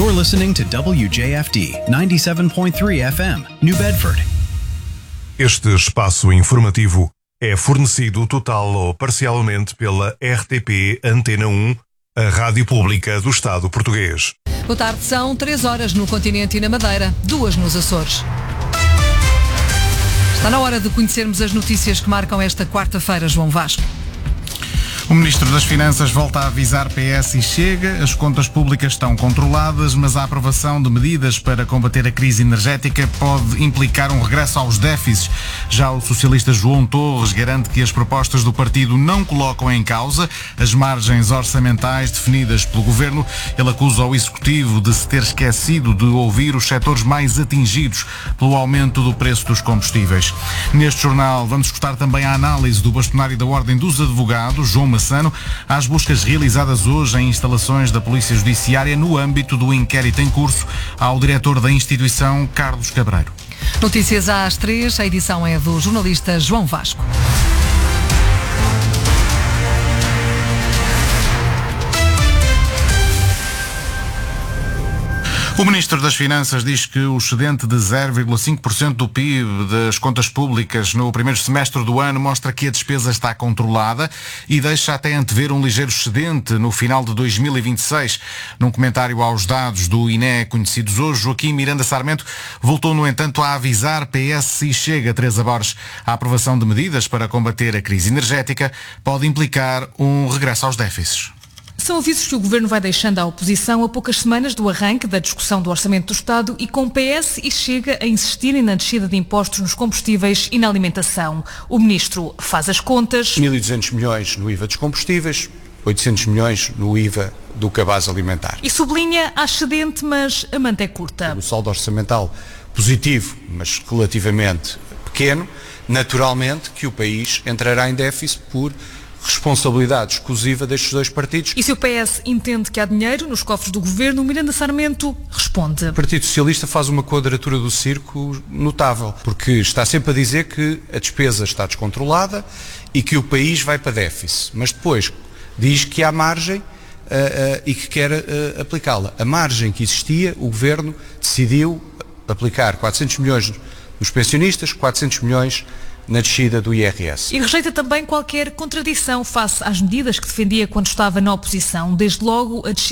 You're listening to WJFD 97.3 FM, New Bedford. Este espaço informativo é fornecido total ou parcialmente pela RTP Antena 1, a rádio pública do Estado português. Boa tarde, são 3 horas no continente e na Madeira, 2 nos Açores. Está na hora de conhecermos as notícias que marcam esta quarta-feira, João Vasco. O Ministro das Finanças volta a avisar PS e Chega. As contas públicas estão controladas, mas a aprovação de medidas para combater a crise energética pode implicar um regresso aos déficits. Já o socialista João Torres garante que as propostas do partido não colocam em causa as margens orçamentais definidas pelo Governo. Ele acusa o Executivo de se ter esquecido de ouvir os setores mais atingidos pelo aumento do preço dos combustíveis. Neste jornal vamos escutar também a análise do bastonário da Ordem dos Advogados, João Massano, às buscas realizadas hoje em instalações da Polícia Judiciária no âmbito do inquérito em curso ao diretor da instituição, Carlos Cabreiro. Notícias às 3, a edição é do jornalista João Vasco. O Ministro das Finanças diz que o excedente de 0,5% do PIB das contas públicas no primeiro semestre do ano mostra que a despesa está controlada e deixa até antever um ligeiro excedente no final de 2026. Num comentário aos dados do INE conhecidos hoje, Joaquim Miranda Sarmento voltou, no entanto, a avisar PS e Chega, Teresa Borges. A aprovação de medidas para combater a crise energética pode implicar um regresso aos déficits. São avisos que o Governo vai deixando à oposição a poucas semanas do arranque da discussão do Orçamento do Estado e com PS e Chega a insistirem na descida de impostos nos combustíveis e na alimentação. O Ministro faz as contas. 1.200 milhões no IVA dos combustíveis, 800 milhões no IVA do cabaz alimentar. E sublinha a excedente, mas a manta é curta. O saldo orçamental positivo, mas relativamente pequeno, naturalmente que o país entrará em déficit por responsabilidade exclusiva destes dois partidos. E se o PS entende que há dinheiro nos cofres do Governo, Miranda Sarmento responde. O Partido Socialista faz uma quadratura do circo notável, porque está sempre a dizer que a despesa está descontrolada e que o país vai para déficit, mas depois diz que há margem e que quer aplicá-la. A margem que existia, o Governo decidiu aplicar 400 milhões nos pensionistas, 400 milhões na descida do IRS. E rejeita também qualquer contradição face às medidas que defendia quando estava na oposição, desde logo a descida